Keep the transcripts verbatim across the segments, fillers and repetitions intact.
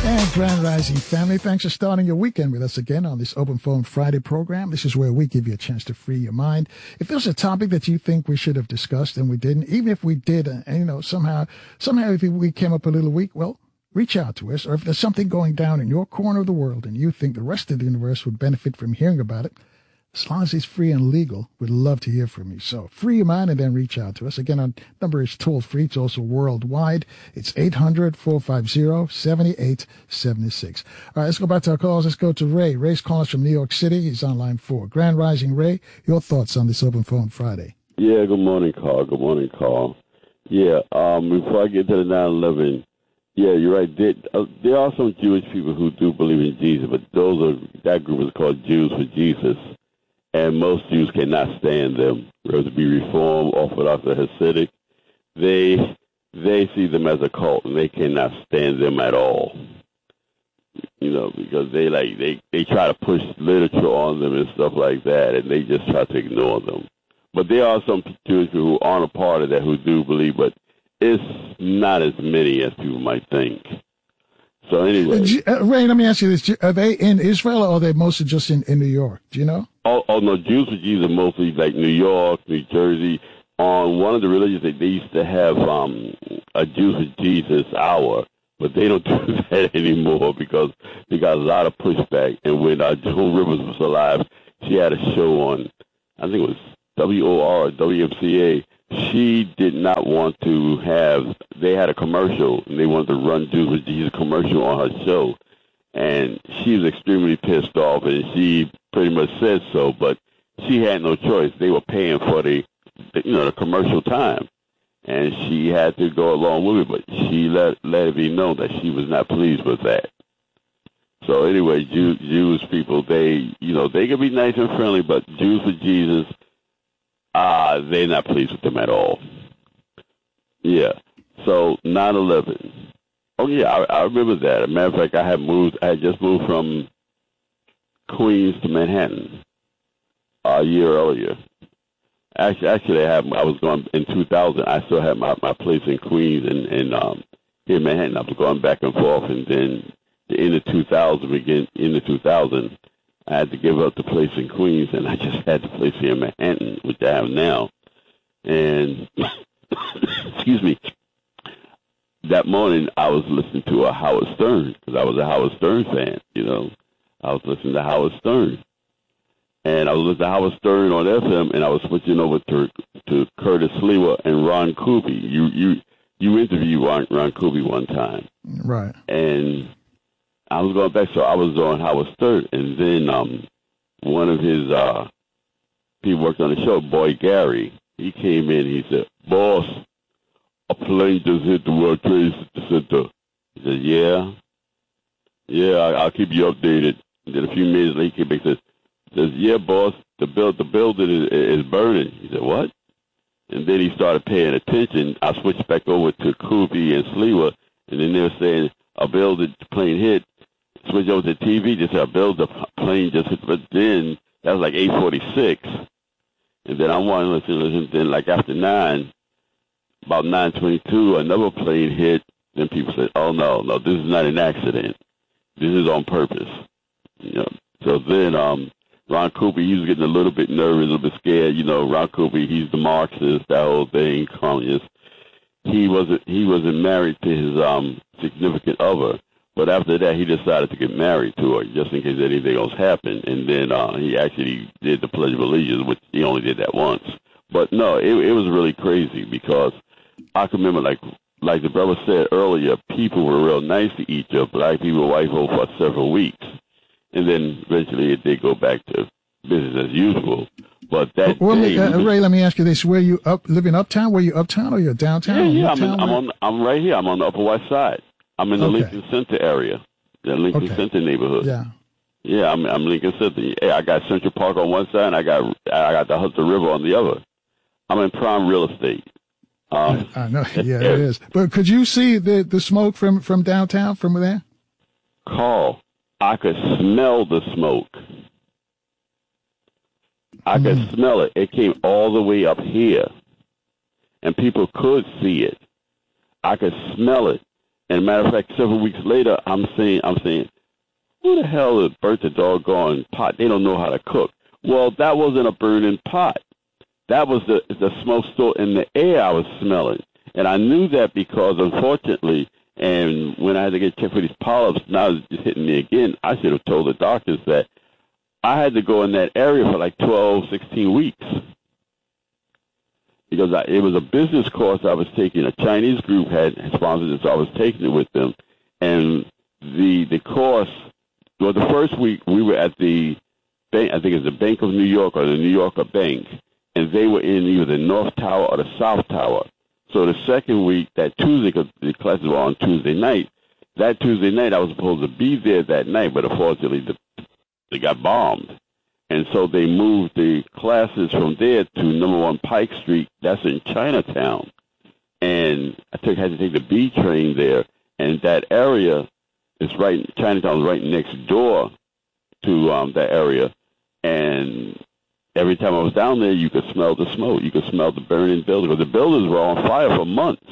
And Grand Rising family, thanks for starting your weekend with us again on this Open Phone Friday program. This is where we give you a chance to free your mind. If there's a topic that you think we should have discussed and we didn't, even if we did, and, and you know, somehow, somehow if we came up a little weak, well, reach out to us. Or if there's something going down in your corner of the world and you think the rest of the universe would benefit from hearing about it, as long as it's free and legal, we'd love to hear from you. So free your mind and then reach out to us. Again, our number is toll free. It's also worldwide. It's eight hundred, four five zero, seven eight seven six. All right, let's go back to our calls. Let's go to Ray. Ray's calling us from New York City. He's on line four. Grand Rising, Ray, your thoughts on this Open Phone Friday? Yeah, good morning, Carl. Good morning, Carl. Yeah, um, before I get to the nine eleven, yeah, you're right. There, uh, there are some Jewish people who do believe in Jesus, but those are that group is called Jews for Jesus. And most Jews cannot stand them, whether it be Reform, Orthodox, or Hasidic. They they see them as a cult, and they cannot stand them at all. You know, because they like they, they try to push literature on them and stuff like that, and they just try to ignore them. But there are some Jewish people who aren't a part of that who do believe, but it's not as many as people might think. So anyway, uh, Ray, let me ask you this: are they in Israel, or are they mostly just in, in New York? Do you know? Oh, oh no, Jews for Jesus are mostly like New York, New Jersey. On one of the religions, they, they used to have um, a Jews for Jesus hour, but they don't do that anymore because they got a lot of pushback. And when uh, Joan Rivers was alive, she had a show on, I think it was W O R or W M C A. She did not want to have, they had a commercial, and they wanted to run Jews with Jesus commercial on her show. And she was extremely pissed off, and she pretty much said so, but she had no choice. They were paying for the, the you know, the commercial time, and she had to go along with it, but she let, let it be known that she was not pleased with that. So anyway, Jew, Jewish people, they, you know, they can be nice and friendly, but Jews for Jesus, Uh, they're not pleased with them at all. Yeah. So nine eleven. Oh, yeah, I, I remember that. As a matter of fact, I had moved, I had just moved from Queens to Manhattan uh, a year earlier. Actually, actually, I, had, I was going, in two thousand, I still had my, my place in Queens and, and um, here in Manhattan. I was going back and forth, and then the end of two thousand, again, in the two thousand, I had to give up the place in Queens, and I just had the place here in Manhattan, which I have now. And, excuse me, that morning I was listening to a Howard Stern, because I was a Howard Stern fan, you know. I was listening to Howard Stern. And I was listening to Howard Stern on F M, and I was switching over to to Curtis Sliwa and Ron Kuby. You you you interviewed Ron, Ron Kuby one time. Right. And I was going back, so I was on Howard Stern, and then um, one of his uh, people worked on the show, Boy Gary. He came in, he said, "Boss, a plane just hit the World Trade Center." He said, "Yeah, yeah, I, I'll keep you updated." And then a few minutes later, he came back and says, says, "Yeah, boss, the build, the building is, is burning." He said, "What?" And then he started paying attention. I switched back over to Kuby and Sliwa, and then they were saying, "A building plane hit." Switch over to T V, just said, "A build the plane just hit," but then that was like eight forty-six. And then I wanted to listen, listen, then like after nine, about nine twenty-two, another plane hit. Then people said, "Oh, no, no, this is not an accident. This is on purpose." You know. So then um, Ron Kuby, he was getting a little bit nervous, a little bit scared. You know, Ron Kuby, he's the Marxist, that whole thing, communist. He wasn't, he wasn't married to his um, significant other. But after that, he decided to get married to her, just in case anything else happened. And then uh, he actually did the Pledge of Allegiance, which he only did that once. But no, it, it was really crazy because I can remember, like like the brother said earlier, people were real nice to each other. Black people, white folk for several weeks. And then eventually it did go back to business as usual. But that well, day, uh, was, Ray, let me ask you this: Were you up living uptown? Were you uptown or you're downtown? Yeah, yeah, uptown, I'm, in, I'm on. I'm right here. I'm on the Upper West Side. I'm in the okay. Lincoln Center area, the Lincoln okay. Center neighborhood. Yeah, yeah, I'm, I'm Lincoln Center. Hey, I got Central Park on one side, and I got I got the Hudson River on the other. I'm in prime real estate. Um, I know. Yeah, it is. But could you see the the smoke from from downtown from there? Carl, I could smell the smoke. I could mm. smell it. It came all the way up here, and people could see it. I could smell it. And a matter of fact, several weeks later, I'm saying, I'm saying, who the hell has burnt the doggone pot? They don't know how to cook. Well, that wasn't a burning pot. That was the the smoke still in the air I was smelling. And I knew that because, unfortunately, and when I had to get checked for these polyps, now it's just hitting me again, I should have told the doctors that I had to go in that area for like twelve, sixteen weeks. Because I, it was a business course I was taking. A Chinese group had sponsored it, so I was taking it with them. And the the course, well, the first week we were at the bank, I think it's the Bank of New York or the New Yorker Bank, and they were in either the North Tower or the South Tower. So the second week, that Tuesday, because the classes were on Tuesday night, that Tuesday night I was supposed to be there that night, but unfortunately the, they got bombed. And so they moved the classes from there to number one Pike Street. That's in Chinatown. And I took had to take the B train there. And that area is right, Chinatown is right next door to um, that area. And every time I was down there, you could smell the smoke. You could smell the burning building. Because the buildings were on fire for months.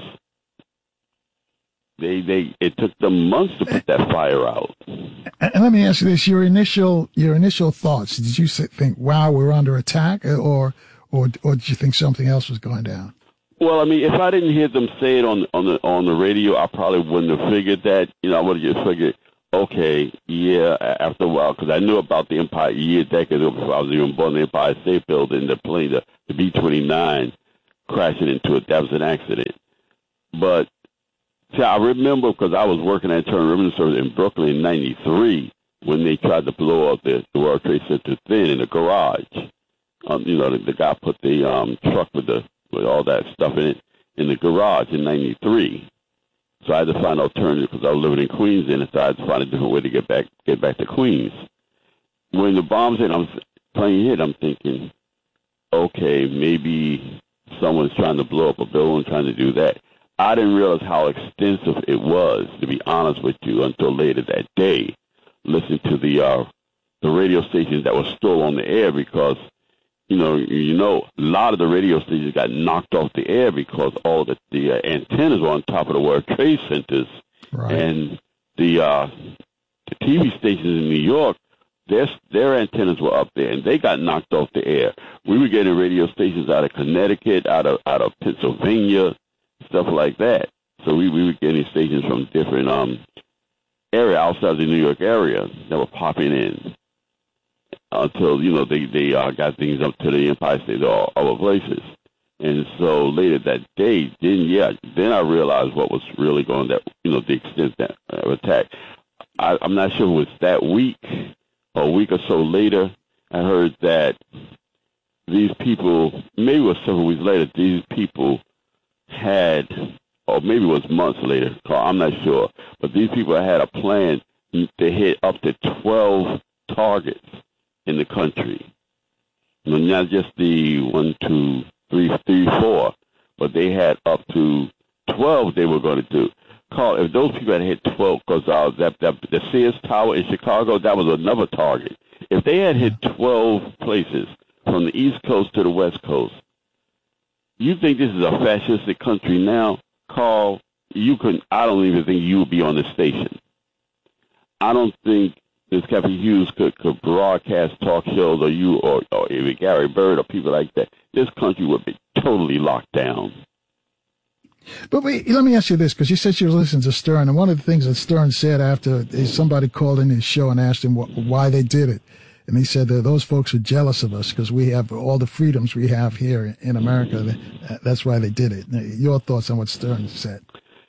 They, they, it took them months to put that fire out. And let me ask you this: your initial, your initial thoughts. Did you think, "Wow, we're under attack," or, or, or did you think something else was going down? Well, I mean, if I didn't hear them say it on on the on the radio, I probably wouldn't have figured that. You know, I would have just figured, okay, yeah. After a while, because I knew about the Empire year, decades before I was even born. The Empire State Building, the plane, the, the B twenty-nine, crashing into it. That was an accident, but. See, I remember because I was working at Turner Ribbon Service in Brooklyn in ninety-three when they tried to blow up the, the World Trade Center thing in the garage. Um, you know, the, the guy put the um, truck with the with all that stuff in it in the garage in ninety-three. So I had to find an alternative because I was living in Queens then, so I had to find a different way to get back get back to Queens. When the bombs hit, I was playing hit. I'm thinking, okay, maybe someone's trying to blow up a building, trying to do that. I didn't realize how extensive it was, to be honest with you, until later that day, listening to the uh, the radio stations that were still on the air because, you know, you know, a lot of the radio stations got knocked off the air because all the, the uh, antennas were on top of the World Trade Centers. Right. And the, uh, the T V stations in New York, their, their antennas were up there, and they got knocked off the air. We were getting radio stations out of Connecticut, out of out of Pennsylvania, stuff like that. So we, we were getting stations from different um area outside the New York area that were popping in until, you know, they, they uh, got things up to the Empire State or other places. And so later that day, then, yeah, then I realized what was really going that, you know, the extent that uh, attack. I, I'm not sure if it was that week or a week or so later, I heard that these people, maybe it was several weeks later, these people had, or maybe it was months later, I'm not sure, but these people had a plan to hit up to twelve targets in the country. You know, not just the one, two, three, three, four, but they had up to twelve they were going to do. Carl, if those people had hit twelve, because uh, that, that, the Sears Tower in Chicago, that was another target. If they had hit twelve places from the East Coast to the West Coast, you think this is a fascistic country now, Carl? You can. I don't even think you would be on the station. I don't think this Captain Hughes could, could broadcast talk shows, or you, or, or even Gary Bird, or people like that. This country would be totally locked down. But wait, let me ask you this, because you said you were listening to Stern, and one of the things that Stern said after is somebody called in his show and asked him wh- why they did it. And he said that those folks are jealous of us because we have all the freedoms we have here in America. That's why they did it. Your thoughts on what Stern said?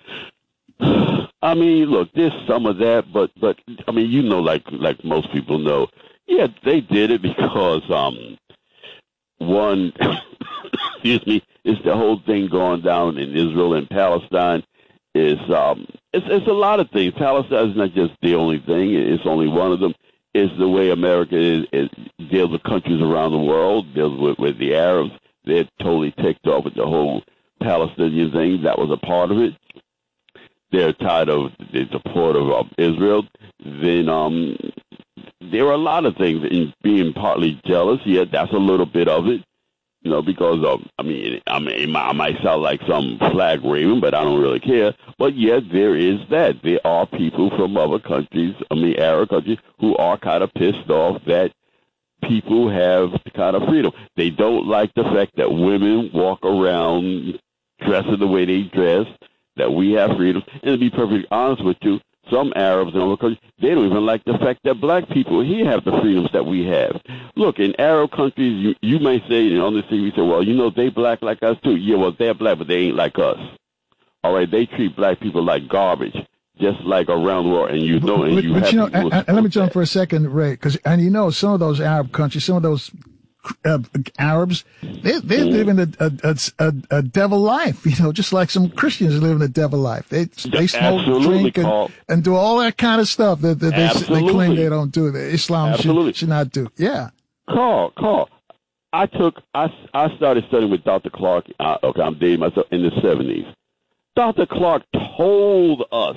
I mean, look, there's some of that, but, but I mean, you know, like like most people know, yeah, they did it because, um, one, excuse me, is the whole thing going down in Israel and Palestine. Is um, it's, it's a lot of things. Palestine is not just the only thing. It's only one of them. Is the way America is, is, deals with countries around the world, deals with, with the Arabs. They're totally ticked off with the whole Palestinian thing. That was a part of it. They're tired of the support of um, Israel. Then um, there are a lot of things in being partly jealous. Yeah, that's a little bit of it. You know, because of, I mean, I mean, it might, I might sound like some flag waving, but I don't really care. But yes, there is that. There are people from other countries, I mean, Arab countries, who are kind of pissed off that people have kind of freedom. They don't like the fact that women walk around dressing the way they dress, that we have freedom. And to be perfectly honest with you, some Arabs in other countries, they don't even like the fact that black people here have the freedoms that we have. Look, in Arab countries, you, you may say, you know, on the T V, say, well, you know, they black like us too. Yeah, well, they're black, but they ain't like us. All right, they treat black people like garbage, just like around the world, and you know, and but, you but, have you know, to and, and let me jump for a second, Ray, because, and you know, some of those Arab countries, some of those Uh, Arabs, they they live in a a, a a devil life, you know, just like some Christians live in a devil life. They they smoke, Absolutely, drink, and, and do all that kind of stuff that, that they they claim they don't do. That Islam should, should not do. Yeah. Carl, Carl, I took I I started studying with Doctor Clark. Uh, okay, I'm dating myself in the seventies. Doctor Clark told us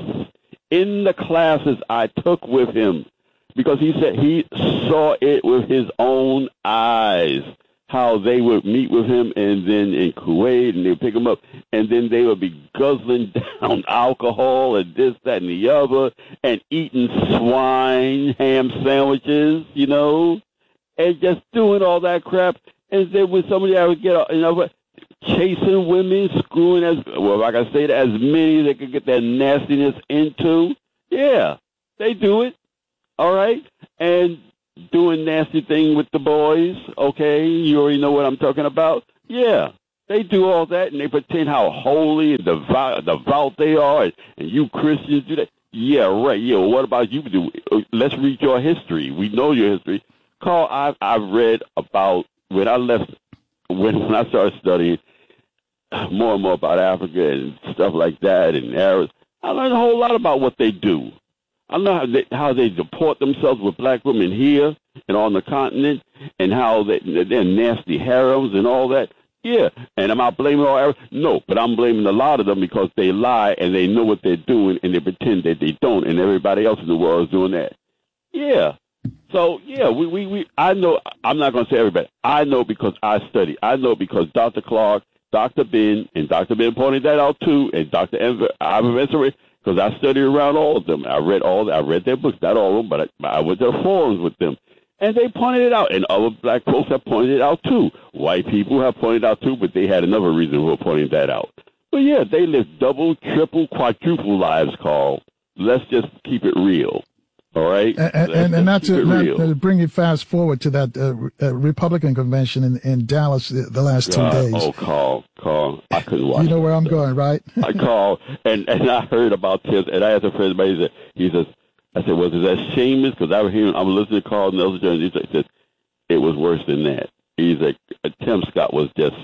in the classes I took with him, because he said he saw it with his own eyes, how they would meet with him, and then in Kuwait, and they would pick him up, and then they would be guzzling down alcohol and this, that, and the other, and eating swine ham sandwiches, you know, and just doing all that crap. And then when somebody I would get, you know, chasing women, screwing as well, like I say, as many as they could get that nastiness into. Yeah, they do it. All right, and doing nasty thing with the boys, okay, you already know what I'm talking about. Yeah, they do all that, and they pretend how holy and devout, devout they are, and, and you Christians do that. Yeah, right, yeah, well, what about you? Do? Let's read your history. We know your history. Carl, I've, I've read about, when I left, when, when I started studying more and more about Africa and stuff like that, and Arabs, I learned a whole lot about what they do. I know how they, how they deport themselves with black women here and on the continent, and how they, they're nasty harems and all that. Yeah, and am I blaming all Arabs? No, but I'm blaming a lot of them because they lie and they know what they're doing and they pretend that they don't, and everybody else in the world is doing that. Yeah. So, yeah, we, we, we I know, I'm not going to say everybody. I know because I study. I know because Doctor Clark, Doctor Ben, and Doctor Ben pointed that out too, and Doctor Ivan Ventura, because I studied around all of them. I read all. I read their books, not all of them, but I, I went to the forums with them, and they pointed it out. And other black folks have pointed it out too. White people have pointed it out too, but they had another reason for pointing that out. But yeah, they live double, triple, quadruple lives, Carl. Let's just keep it real. All right, and, and, and not to not to bring you fast forward to that uh, uh, Republican convention in, in Dallas the, the last two God, days. Oh, Carl, Carl, I couldn't watch. You know where I'm going, right? I called and and I heard about Tim, and I asked a friend of mine. He says, I said, was it that shameless? Because I was hearing, I was listening to Carl Nelson Jones. He said, he said it was worse than that. He's like, Tim Scott was just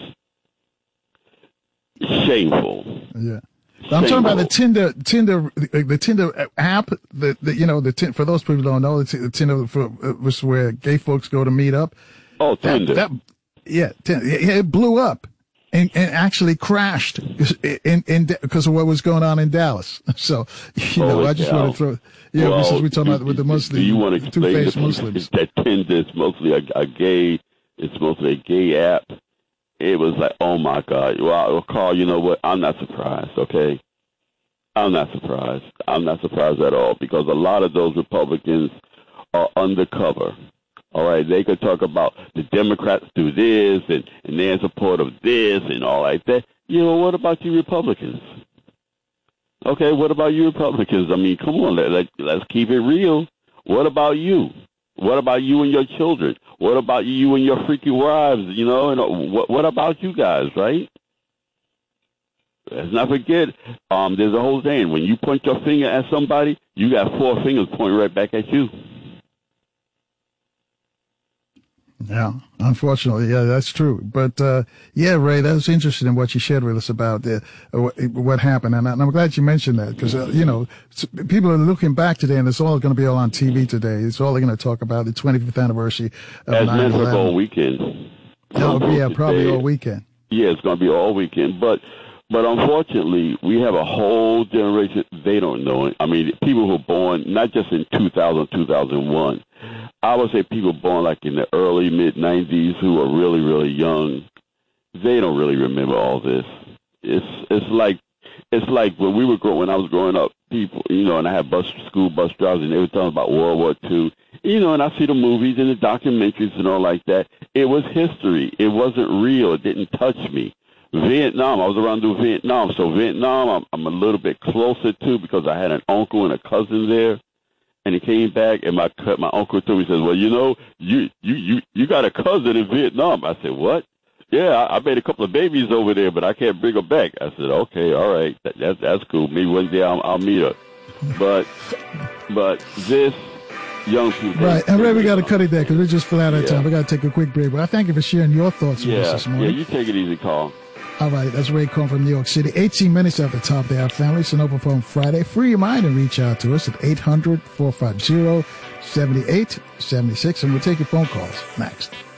shameful. Yeah. I'm talking about the Tinder, Tinder, the Tinder app. The, the you know, the for those people who don't know, the Tinder for, was where gay folks go to meet up. Oh, Tinder. That, that, yeah, Tinder, it blew up and, and actually crashed in in because of what was going on in Dallas. So you know, oh, I just yeah. want to throw. Yeah, well, since we're talking about with the Muslims, do you want to explain two-faced Muslims? That Tinder is mostly a, a gay. It's mostly a gay app. It was like, oh, my God. Well, Carl, you know what? I'm not surprised, okay? I'm not surprised. I'm not surprised at all because a lot of those Republicans are undercover, all right? They could talk about the Democrats do this and, and they're in support of this and all like that. You know, what about you Republicans? Okay, what about you Republicans? I mean, come on, let, let, let's keep it real. What about you? What about you and your children? What about you and your freaky wives? You know, and what, what about you guys, right? Let's not forget, um, there's a whole thing. When you point your finger at somebody, you got four fingers pointing right back at you. Yeah, unfortunately, yeah, that's true. But uh, yeah, Ray, that was interesting in what you shared with us about uh, what happened, and I'm glad you mentioned that because uh, you know people are looking back today, and it's all going to be all on T V today. It's all they're going to talk about the twenty-fifth anniversary of As nine eleven. all weekend. No, yeah, probably all weekend. Yeah, it's going to be all weekend, but. But unfortunately, we have a whole generation, they don't know it. I mean, people who were born, not just in two thousand, two thousand one, I would say people born like in the early, mid-nineties who are really, really young. they don't really remember all this. It's it's like it's like when we were growing, when I was growing up, people, you know, and I had bus school bus drivers, and they were talking about World War Two, you know, and I see the movies and the documentaries and all like that. It was history. It wasn't real. It didn't touch me. Vietnam, I was around through Vietnam, so Vietnam I'm, I'm a little bit closer to because I had an uncle and a cousin there, and he came back, and my my uncle told me, he says, well, you know, you you you you got a cousin in Vietnam. I said, what? Yeah, I, I made a couple of babies over there, but I can't bring her back. I said, okay, all right, that, that's that's cool. Maybe one day I'll, I'll meet her. But but this young people, right? And Ray, we got to cut it there because we're just flat out of yeah. time. We got to take a quick break. But I thank you for sharing your thoughts with yeah, us this morning. Yeah, you take it easy, Carl. All right, that's Ray Cohn from New York City. eighteen minutes after the top of the hour, family. It's an open phone Friday. Free your mind and reach out to us at eight hundred, four five zero, seven eight seven six, and we'll take your phone calls next.